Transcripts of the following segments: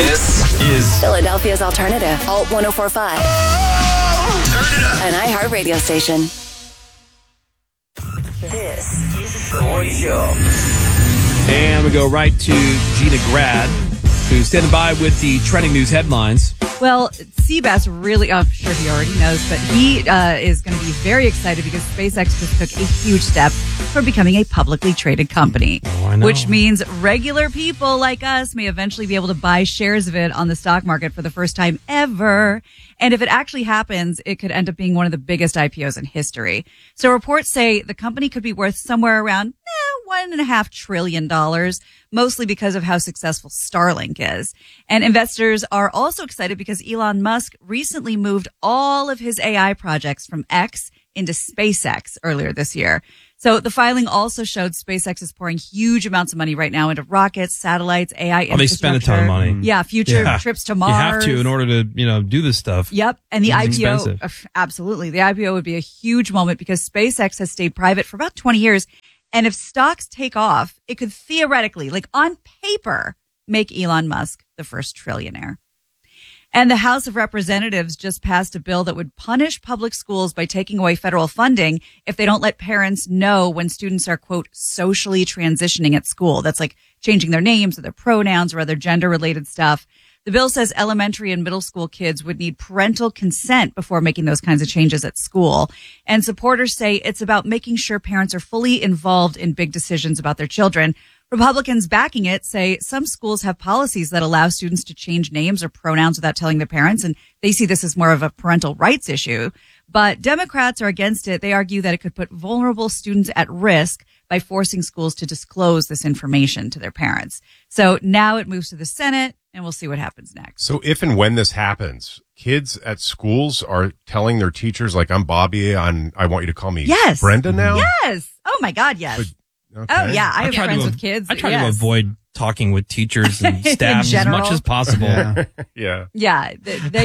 This is Philadelphia's alternative, Alt 104.5. Turn It Up, An iHeartRadio station. This is The Morning Show. And we go right to Gina Grad, who's standing by with the trending news headlines. Well, Seabass really, I'm sure he already knows, but he is going to be very excited because SpaceX just took a huge step for becoming a publicly traded company, which means regular people like us may eventually be able to buy shares of it on the stock market for the first time ever. And if it actually happens, it could end up being one of the biggest IPOs in history. So reports say the company could be worth somewhere around $1.5 trillion, mostly because of how successful Starlink is. And investors are also excited because Elon Musk recently moved all of his AI projects from X into SpaceX earlier this year. So the filing also showed SpaceX is pouring huge amounts of money right now into rockets, satellites, AI infrastructure. They spend a ton of money. Yeah, future trips to Mars. You have to in order to, do this stuff. Yep. And the It's IPO, expensive. absolutely. The IPO would be a huge moment because SpaceX has stayed private for about 20 years. And if stocks take off, it could theoretically, like on paper, make Elon Musk the first trillionaire. And the House of Representatives just passed a bill that would punish public schools by taking away federal funding if they don't let parents know when students are, quote, socially transitioning at school. That's like changing their names or their pronouns or other gender-related stuff. The bill says elementary and middle school kids would need parental consent before making those kinds of changes at school. And supporters say it's about making sure parents are fully involved in big decisions about their children. Republicans backing it say some schools have policies that allow students to change names or pronouns without telling their parents, and they see this as more of a parental rights issue. But Democrats are against it. They argue that it could put vulnerable students at risk by forcing schools to disclose this information to their parents. So now it moves to the Senate, and we'll see what happens next. So if and when this happens, kids at schools are telling their teachers, like, I'm Bobby, I want you to call me Brenda now? Yes. Oh, my God, yes. Okay. Oh, yeah. I have friends with kids. I try to avoid talking with teachers and staff as much as possible. Yeah. Yeah.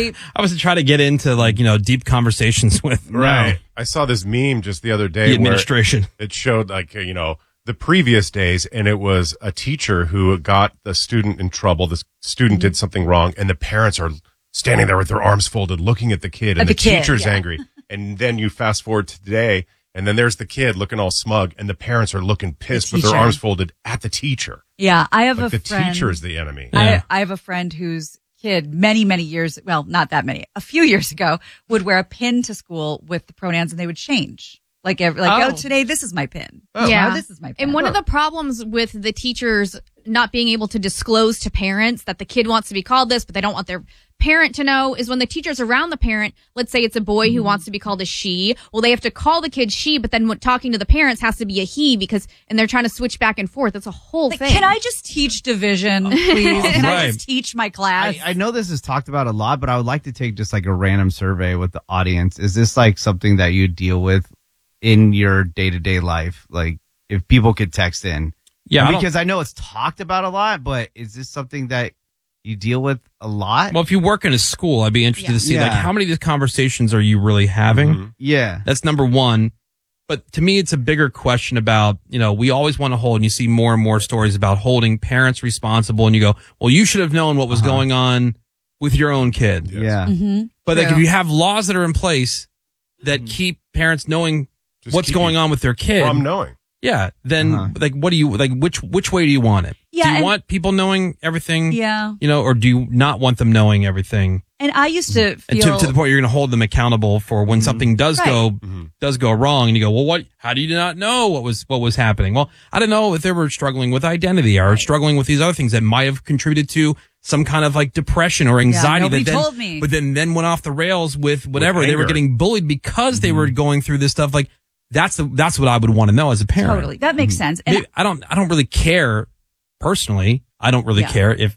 I was trying to get into deep conversations with Right. I saw this meme just the other day. the administration. Where it showed the previous days, and it was a teacher who got the student in trouble. The student did something wrong, and the parents are standing there with their arms folded looking at the kid, and the teacher's angry. And then you fast forward to today, and then there's the kid looking all smug, and the parents are looking pissed with their arms folded at the teacher. Yeah, I have a the friend. The teacher is the enemy. I have a friend whose kid many, many years, well, not that many, a few years ago, would wear a pin to school with the pronouns, and they would change. Today, this is my pin. Yeah. This is my pin. And one of the problems with the teachers not being able to disclose to parents that the kid wants to be called this, but they don't want their parent to know, is when the teacher's around the parent. Let's say it's a boy who wants to be called a she. Well, they have to call the kid she, but then when talking to the parents has to be a he and they're trying to switch back and forth. It's a whole thing. Can I just teach division, please? Can I just teach my class? I know this is talked about a lot, but I would like to take just like a random survey with the audience. Is this like something that you deal with in your day-to-day life? Like if people could text in. Yeah. Because I know it's talked about a lot, but is this something that you deal with a lot? Well, if you work in a school, I'd be interested to see how many of these conversations are you really having? Mm-hmm. Yeah. That's number one. But to me, it's a bigger question about, we always want to hold, and you see more and more stories about holding parents responsible, and you go, well, you should have known what was going on with your own kid. Yes. Yeah. Mm-hmm. But if you have laws that are in place that keep parents knowing what's going on with their kid. From knowing. Yeah. Then what do you, which way do you want it? Yeah, do you want people knowing everything? Yeah. Or do you not want them knowing everything? And I used to And feel... to the point you're going to hold them accountable for when something does go wrong, and you go, well, how do you not know what was happening? Well, I don't know if they were struggling with identity or struggling with these other things that might have contributed to some kind of depression or anxiety. nobody that told me. But then went off the rails with whatever. With they were anger. getting bullied because they were going through this stuff. That's what I would want to know as a parent. Totally. That makes sense. And I don't really care personally. I don't really care if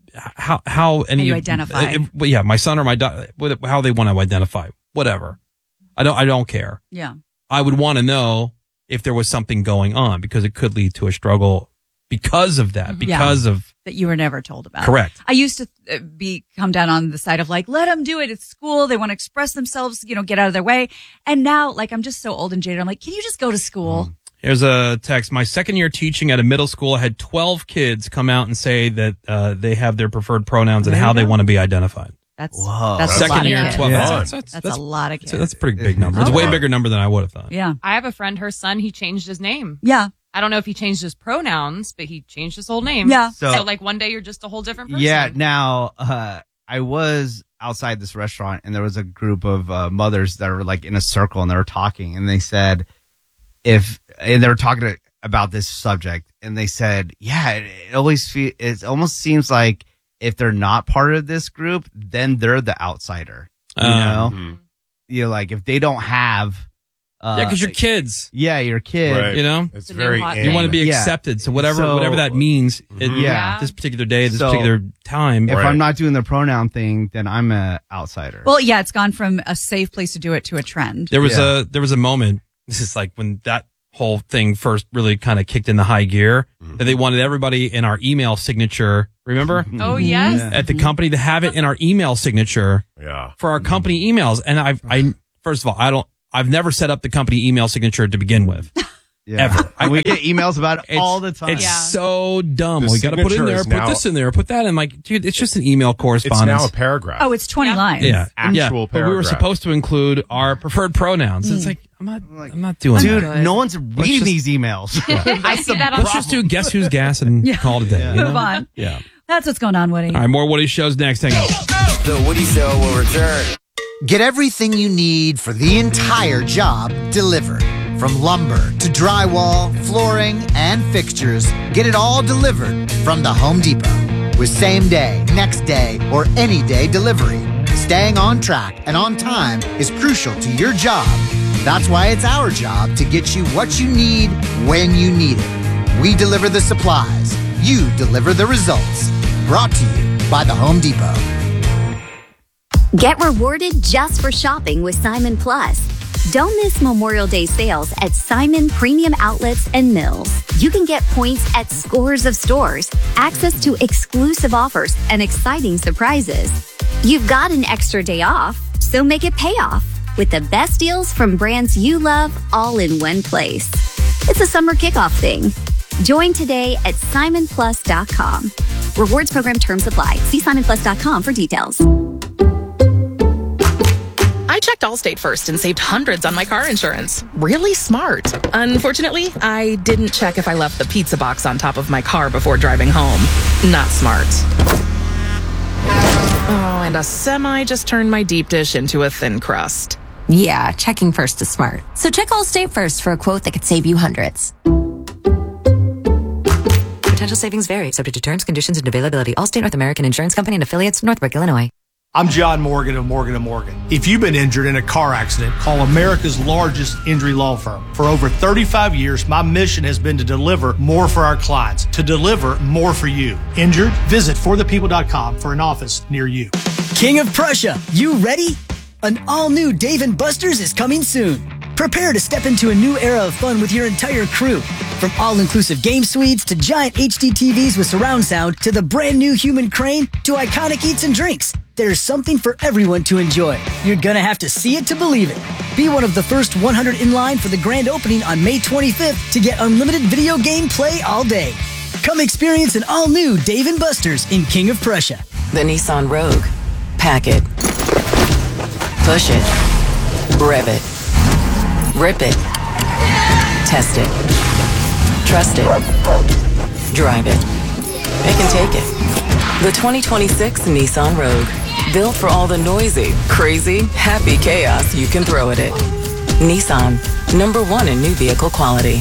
how any you identify. My son or my daughter, how they want to identify, whatever. I don't care. yeah. I would want to know if there was something going on because it could lead to a struggle because of that, because of that you were never told about. Correct. I used to come down on the side of let them do it. It's school. They want to express themselves, get out of their way. And now, I'm just so old and jaded. I'm like, can you just go to school? Here's a text. My second year teaching at a middle school, I had 12 kids come out and say that they have their preferred pronouns and how they want to be identified. That's Second a lot year, of kids. 12. Yeah. That's a lot of kids. That's a pretty big number. It's a way bigger number than I would have thought. Yeah. I have a friend, her son, he changed his name. Yeah. I don't know if he changed his pronouns, but he changed his whole name. Yeah. So like one day you're just a whole different person. Yeah. Now, I was outside this restaurant and there was a group of mothers that were like in a circle and they were talking and they said, and they were talking about this subject and they said, yeah, it almost seems like if they're not part of this group, then they're the outsider. You know, like if they don't have, because you're kids. Yeah, you're a kid. Right. You know, It's a very new hot in. you want to be Yeah. accepted. So whatever that means. Yeah. This particular day, this So, particular time. If Right. I'm not doing the pronoun thing, then I'm an outsider. Well, yeah, it's gone from a safe place to do it to a trend. There was a moment. This is like when that whole thing first really kind of kicked in the high gear. That they wanted everybody in our email signature. Remember Oh, yes. at the company to have it in our email signature Yeah. for our company emails. And I first of all, I've never set up the company email signature to begin with. Ever. We get emails about it all the time. It's so dumb. The We got to put it in signature there, is put now- this in there, put that in. Like, dude, it's just an email It's correspondence. now a paragraph. Oh, it's 20 lines. Yeah, Actual but we were paragraph. supposed to include our preferred pronouns. It's like I'm not doing Dude, that. no one's reading these emails. I see that Let's just do guess who's gas and call it a day. you know? Move on. Yeah. That's what's going on, Woody. All right, more Woody shows next. Hang on. The Woody Show will return. Get everything you need for the entire job delivered. From lumber to drywall, flooring, and fixtures, get it all delivered from the Home Depot. With same day, next day, or any day delivery. Staying on track and on time is crucial to your job. That's why it's our job to get you what you need when you need it. We deliver the supplies. You deliver the results. Brought to you by the Home Depot. Get rewarded just for shopping with Simon Plus. Don't miss Memorial Day sales at Simon Premium Outlets and Mills. You can get points at scores of stores, access to exclusive offers, and exciting surprises. You've got an extra day off, so make it pay off with the best deals from brands you love all in one place. It's a summer kickoff thing. Join today at simonplus.com. Rewards program terms apply. See simonplus.com for details. I checked Allstate first and saved hundreds on my car insurance. Really smart. Unfortunately, I didn't check if I left the pizza box on top of my car before driving home. Not smart. Oh, and a semi just turned my deep dish into a thin crust. Yeah, checking first is smart. So check Allstate first for a quote that could save you hundreds. Potential savings vary, subject to terms, conditions, and availability. Allstate North American Insurance Company and affiliates, Northbrook, Illinois. I'm John Morgan of Morgan & Morgan. If you've been injured in a car accident, call America's largest injury law firm. For over 35 years, my mission has been to deliver more for our clients, to deliver more for you. Injured? Visit forthepeople.com for an office near you. King of Prussia, you ready? An all-new Dave & Buster's is coming soon. Prepare to step into a new era of fun with your entire crew. From all-inclusive game suites to giant HD TVs with surround sound to the brand new human crane to iconic eats and drinks. There's something for everyone to enjoy. You're gonna have to see it to believe it. Be one of the first 100 in line for the grand opening on May 25th to get unlimited video game play all day. Come experience an all-new Dave & Buster's in King of Prussia. The Nissan Rogue. Pack it. Push it. Rev it. Rip it. Test it. Trust it. Drive it. It can take it. The 2026 Nissan Rogue. Built for all the noisy, crazy, happy chaos you can throw at it. Nissan. #1 in new vehicle quality.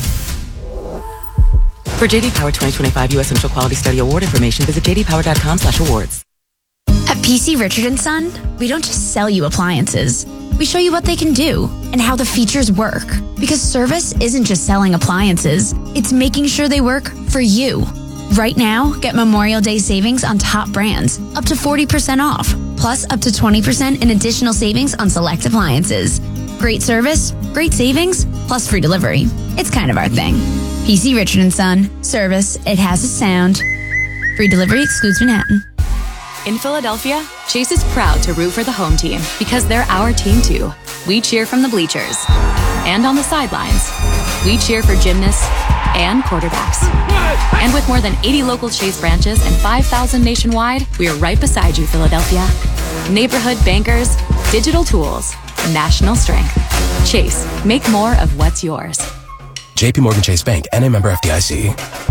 For JD Power 2025 U.S. Central Quality Study Award information, visit jdpower.com/awards. At PC Richard & Son, we don't just sell you appliances. We show you what they can do and how the features work. Because service isn't just selling appliances, it's making sure they work for you. Right now, get Memorial Day savings on top brands, up to 40% off, plus up to 20% in additional savings on select appliances. Great service, great savings, plus free delivery. It's kind of our thing. PC Richard & Son. Service, it has a sound. Free delivery excludes Manhattan. In Philadelphia, Chase is proud to root for the home team because they're our team too. We cheer from the bleachers and on the sidelines. We cheer for gymnasts and quarterbacks. And with more than 80 local Chase branches and 5,000 nationwide, we are right beside you, Philadelphia. Neighborhood bankers, digital tools, national strength. Chase, make more of what's yours. JP Morgan Chase Bank, NA member FDIC.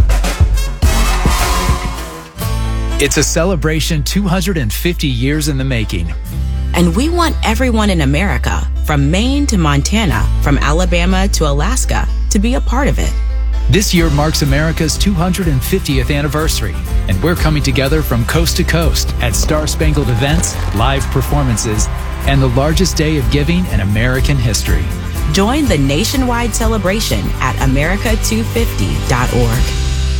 It's a celebration 250 years in the making. And we want everyone in America, from Maine to Montana, from Alabama to Alaska, to be a part of it. This year marks America's 250th anniversary, and we're coming together from coast to coast at Star-Spangled events, live performances, and the largest day of giving in American history. Join the nationwide celebration at America250.org.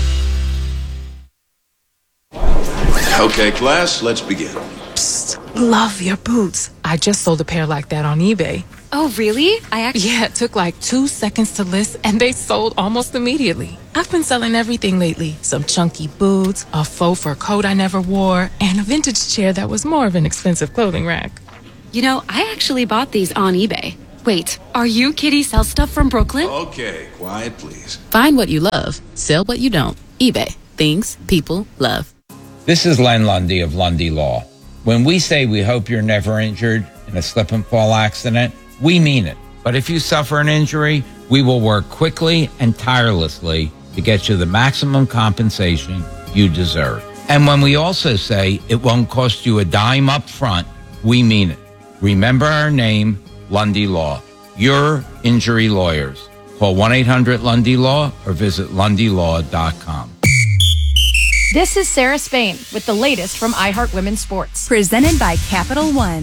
Okay, class, let's begin. Psst, love your boots. I just sold a pair like that on eBay. Oh, really? Yeah, it took like 2 seconds to list, and they sold almost immediately. I've been selling everything lately. Some chunky boots, a faux fur coat I never wore, and a vintage chair that was more of an expensive clothing rack. You know, I actually bought these on eBay. Wait, are you Kitty Sell Stuff from Brooklyn? Okay, quiet, please. Find what you love, sell what you don't. eBay. Things people love. This is Len Lundy of Lundy Law. When we say we hope you're never injured in a slip and fall accident, we mean it. But if you suffer an injury, we will work quickly and tirelessly to get you the maximum compensation you deserve. And when we also say it won't cost you a dime up front, we mean it. Remember our name, Lundy Law. Your injury lawyers. Call 1-800-LUNDY-LAW or visit LundyLaw.com. This is Sarah Spain with the latest from iHeart Women's Sports. Presented by Capital One.